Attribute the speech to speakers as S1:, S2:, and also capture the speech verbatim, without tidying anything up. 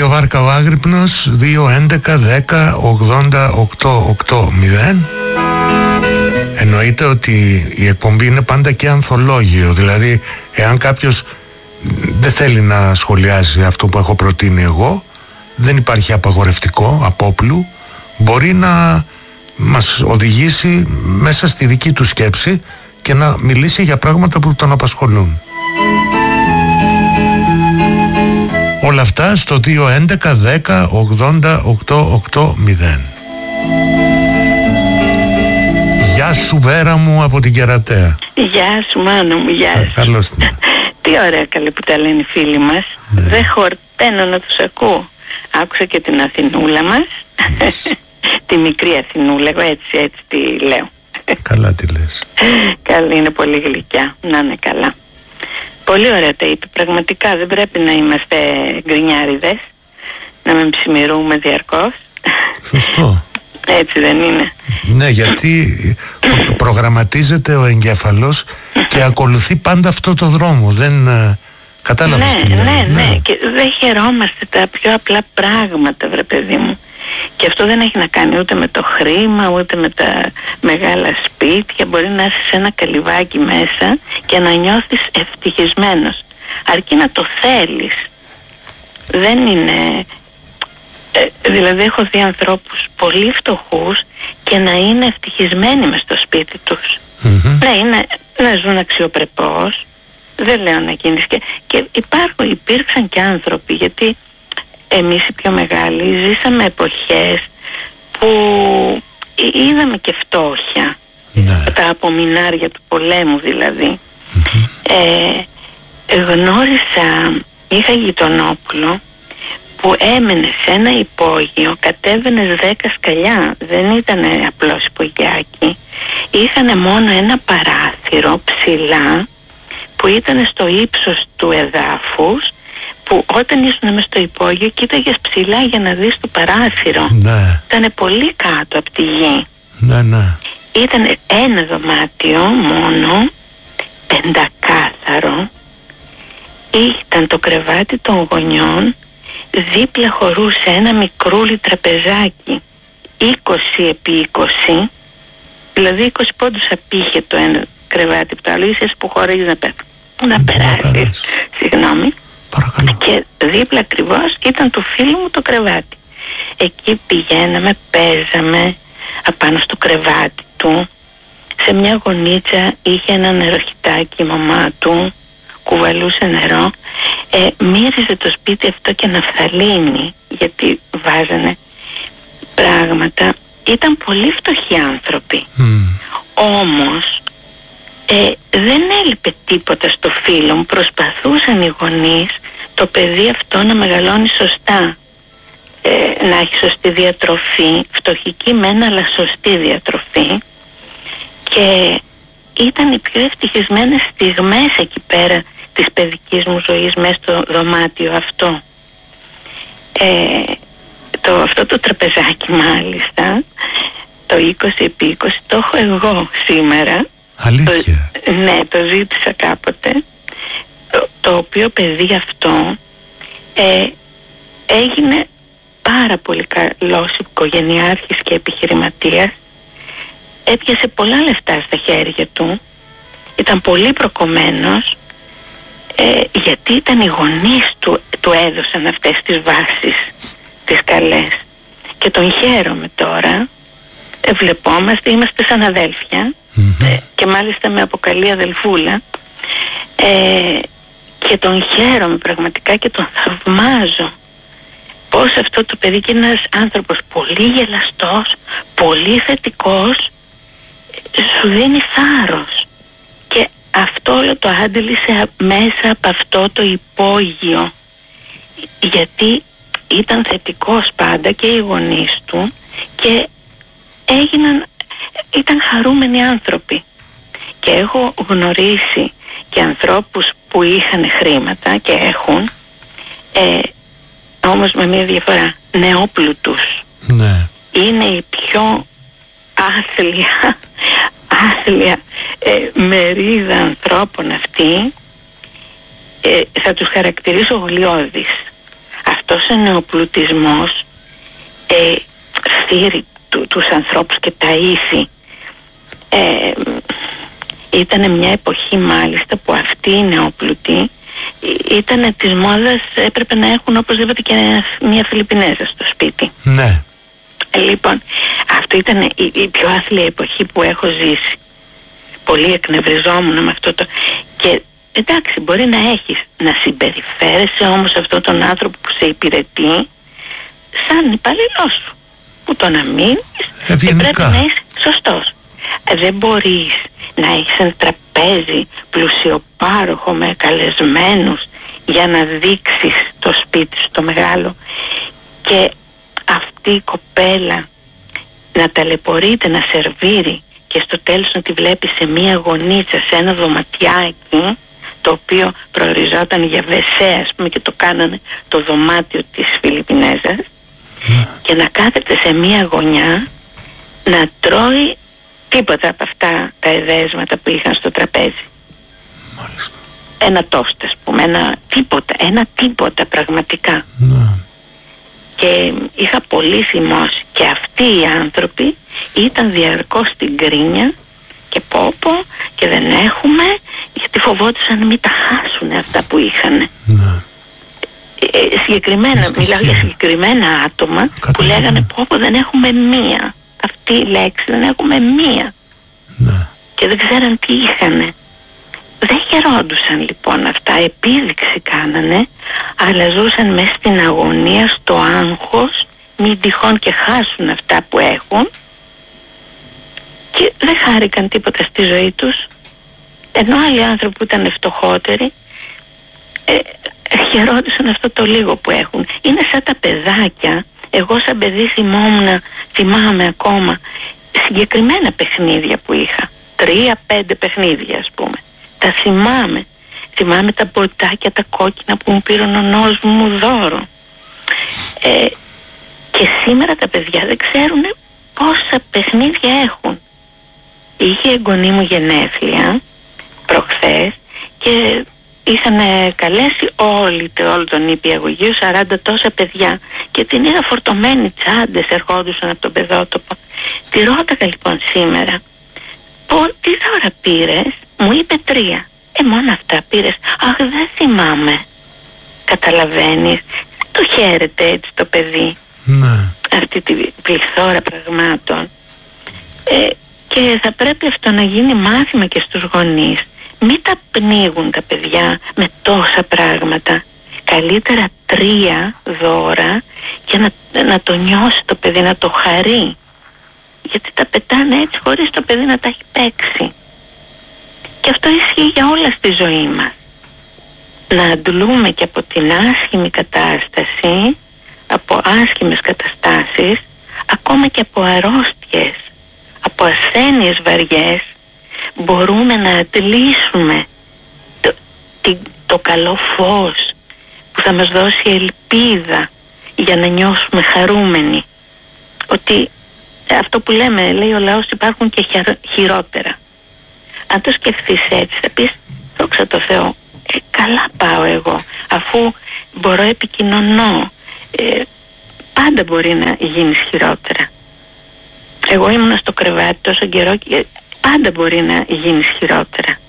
S1: Βάρκα ο Άγρυπνος, δύο έντεκα δέκα ογδόντα οκτώ ογδόντα. Εννοείται ότι η εκπομπή είναι πάντα και ανθολόγιο. Δηλαδή, εάν κάποιος δεν θέλει να σχολιάζει αυτό που έχω προτείνει εγώ, δεν υπάρχει απαγορευτικό απόπλου. Μπορεί να μας οδηγήσει μέσα στη δική του σκέψη και να μιλήσει για πράγματα που τον απασχολούν. Όλα αυτά στο δύο έντεκα δέκα ογδόντα οκτώ ογδόντα. Γεια σου Βέρα μου από την Κερατέα.
S2: Γεια σου Μάνο μου, γεια σου.
S1: Καλώς την.
S2: Τι ωραία καλή που τα λένε οι φίλοι μας. Ναι. Δεν χορταίνω να τους ακούω. Άκουσα και την Αθηνούλα μας. Yes. Τη μικρή Αθηνούλα, εγώ έτσι, έτσι τη λέω.
S1: Καλά τη λες.
S2: Καλή, είναι πολύ γλυκιά. Να είναι καλά. Πολύ ωραία τα είπε. Πραγματικά δεν πρέπει να είμαστε γκρινιάριδες, να με ψημιρούμε διαρκώς.
S1: Σωστό.
S2: Έτσι δεν είναι?
S1: Ναι, γιατί προγραμματίζεται ο εγκέφαλος και ακολουθεί πάντα αυτό το δρόμο. Δεν κατάλαβες
S2: ναι,
S1: τι λέω.
S2: Ναι, ναι, ναι. Και δεν χαιρόμαστε τα πιο απλά πράγματα, βρε παιδί μου. Και αυτό δεν έχει να κάνει ούτε με το χρήμα, ούτε με τα μεγάλα σπίτια. Μπορεί να είσαι σε ένα καλυβάκι μέσα και να νιώθεις ευτυχισμένος. Αρκεί να το θέλεις. Δεν είναι... Ε, δηλαδή έχω δει ανθρώπους πολύ φτωχούς και να είναι ευτυχισμένοι μες στο σπίτι τους. Mm-hmm. Ναι, είναι, να ζουν αξιοπρεπώς. Δεν λέω να γίνεις και, και υπάρχουν, υπήρξαν και άνθρωποι, γιατί εμείς οι πιο μεγάλοι ζήσαμε εποχές που είδαμε και φτώχεια. Mm-hmm. Τα απομεινάρια του πολέμου δηλαδή. Mm-hmm. ε, γνώρισα, είχα γειτονόπουλο που έμενε σε ένα υπόγειο, κατέβαινες δέκα σκαλιά, δεν ήταν απλώς υπογειάκι, είχανε μόνο ένα παράθυρο ψηλά που ήταν στο ύψος του εδάφους, που όταν ήσουν μες στο υπόγειο κοίταγες ψηλά για να δεις το παράθυρο.
S1: Ναι.
S2: Ήτανε πολύ κάτω από τη γη.
S1: Ναι, ναι.
S2: Ήταν ένα δωμάτιο μόνο, πεντακάθαρο, ήταν το κρεβάτι των γονιών, δίπλα χωρούσε ένα μικρούλι τραπεζάκι είκοσι επί είκοσι, δηλαδή είκοσι πόντους απήχε το ένα κρεβάτι από το άλλο, ίσες που χωρίζεις να, πε... να περάσεις, συγγνώμη.
S1: Παρακαλώ.
S2: Και δίπλα ακριβώς ήταν του φίλου μου το κρεβάτι. Εκεί πηγαίναμε, παίζαμε απάνω στο κρεβάτι του. Σε μια γωνίτσα είχε ένα νεροχυτάκι η μαμά του, κουβαλούσε νερό. Ε, μύριζε το σπίτι αυτό και ναφθαλίνη, γιατί βάζανε πράγματα. Ήταν πολύ φτωχοί άνθρωποι. Mm. Όμως ε, δεν έλειπε τίποτα στο φίλο μου. Προσπαθούσαν οι γονείς το παιδί αυτό να μεγαλώνει σωστά, ε, να έχει σωστή διατροφή, φτωχική μένα αλλά σωστή διατροφή, και ήταν οι πιο ευτυχισμένες στιγμές εκεί πέρα της παιδικής μου ζωής μέσα στο δωμάτιο αυτό. Ε, το, αυτό το τραπεζάκι μάλιστα, το είκοσι επί είκοσι, το έχω εγώ σήμερα.
S1: Αλήθεια?
S2: Το, ναι, το ζήτησα κάποτε. Το, το οποίο παιδί αυτό ε, έγινε πάρα πολύ καλός οικογενειάρχης και επιχειρηματίας. Έπιασε πολλά λεφτά στα χέρια του. Ήταν πολύ προκομμένος, ε, γιατί ήταν οι γονείς του, του έδωσαν αυτές τις βάσεις, τις καλές. Και τον χαίρομαι τώρα. Ε, βλεπόμαστε, είμαστε σαν αδέλφια. Mm-hmm. ε, και μάλιστα με αποκαλεί αδελφούλα. Ε, και τον χαίρομαι πραγματικά και τον θαυμάζω. Πώς αυτό το παιδί, και ένας άνθρωπος πολύ γελαστός, πολύ θετικός, σου δίνει θάρρος. Και αυτό όλο το άντλησε μέσα από αυτό το υπόγειο, γιατί ήταν θετικός πάντα και οι γονείς του και έγιναν, ήταν χαρούμενοι άνθρωποι. Και έχω γνωρίσει και ανθρώπους που είχαν χρήματα και έχουν, ε, όμως με μια διαφορά, νεόπλουτους.
S1: Ναι.
S2: Είναι η πιο άθλια, άθλια ε, μερίδα ανθρώπων αυτή. Ε, θα τους χαρακτηρίσω γλιώδεις. αυτός ο νεοπλουτισμός ε, φύρει του, τους ανθρώπους και τα ήθη. Ε, ήταν μια εποχή μάλιστα που αυτοί οι νεοπλουτοί ήταν της μόδας, έπρεπε να έχουν οπωσδήποτε και μια Φιλιππινέζα στο σπίτι.
S1: Ναι.
S2: Λοιπόν, αυτό ήταν η, η πιο άθλια εποχή που έχω ζήσει. Πολύ εκνευριζόμουν με αυτό το... Και εντάξει, μπορεί να έχεις, να συμπεριφέρεσαι όμως αυτόν τον άνθρωπο που σε υπηρετεί σαν υπαλληλός σου. Που το να μείνεις και πρέπει να είσαι σωστός. Δεν μπορείς να έχεις ένα τραπέζι πλουσιοπάροχο με καλεσμένους για να δείξεις το σπίτι σου το μεγάλο και αυτή η κοπέλα να ταλαιπωρείται, να σερβίρει και στο τέλος να τη βλέπεις σε μία γωνίτσα, σε ένα δωματιάκι το οποίο προοριζόταν για βεσέ, ας πούμε, και το κάνανε το δωμάτιο της Φιλιππινέζας mm. και να κάθεται σε μία γωνιά να τρώει τίποτα από αυτά τα εδέσματα που είχαν στο τραπέζι. Μάλιστα. Ένα τόστ, ας πούμε, ένα τίποτα, ένα τίποτα πραγματικά. Mm. Και είχα πολύ θυμώσει και αυτοί οι άνθρωποι ήταν διαρκώς στην κρίνια και πω πω και δεν έχουμε, γιατί φοβόντουσαν μην τα χάσουν αυτά που είχαν. Ναι. Ε, συγκεκριμένα, Είστε μιλάω για συγκεκριμένα άτομα Κατα... που λέγανε πω πω δεν έχουμε μία. Αυτή η λέξη, δεν έχουμε μία. Ναι. Και δεν ξέραν τι είχανε. Δεν χαιρόντουσαν λοιπόν αυτά, επίδειξη κάνανε, αλλά ζούσαν μέσα στην αγωνία, στο άγχος, μην τυχόν και χάσουν αυτά που έχουν και δεν χάρηκαν τίποτα στη ζωή τους, ενώ άλλοι άνθρωποι που ήταν φτωχότεροι ε, χαιρόντουσαν αυτό το λίγο που έχουν. Είναι σαν τα παιδάκια, εγώ σαν παιδί θυμόμουν, θυμάμαι ακόμα συγκεκριμένα παιχνίδια που είχα, τρία-πέντε παιχνίδια ας πούμε. Τα θυμάμαι. Θυμάμαι τα μποτάκια, τα κόκκινα που μου πήρε ο νονός μου δώρο. Ε, και σήμερα τα παιδιά δεν ξέρουν πόσα παιχνίδια έχουν. Είχε εγγονή μου γενέθλια προχθές και είχαν καλέσει όλοι, όλο τον νηπιαγωγείο, σαράντα τόσα παιδιά και την είδα φορτωμένη, τσάντες ερχόντουσαν από τον παιδότοπο. Τη ρώταγα λοιπόν σήμερα, τι δώρα πήρες? Μου είπε τρία. Ε, μόνο αυτά πήρες? Αχ, δεν θυμάμαι. Καταλαβαίνεις? Το χαίρεται έτσι το παιδί. Ναι. Αυτή τη πληθώρα πραγμάτων. Ε, και θα πρέπει αυτό να γίνει μάθημα και στους γονείς. Μην τα πνίγουν τα παιδιά με τόσα πράγματα. Καλύτερα τρία δώρα για να, να το νιώσει το παιδί, να το χαρεί. Γιατί τα πετάνε έτσι χωρίς το παιδί να τα έχει παίξει. Και αυτό ισχύει για όλα στη ζωή μας. Να αντλούμε και από την άσχημη κατάσταση, από άσχημες καταστάσεις, ακόμα και από αρρώστιες, από ασθένειες βαριές, μπορούμε να αντλήσουμε το, το, το καλό φως που θα μας δώσει ελπίδα για να νιώσουμε χαρούμενοι. Ότι αυτό που λέμε, λέει ο λαός, υπάρχουν και χειρότερα. Αν το σκεφτείς έτσι θα πεις, δόξα τω Θεώ, ε, καλά πάω εγώ, αφού μπορώ επικοινωνώ, ε, πάντα μπορεί να γίνεις χειρότερα. Εγώ ήμουνα στο κρεβάτι τόσο καιρό και πάντα μπορεί να γίνεις χειρότερα.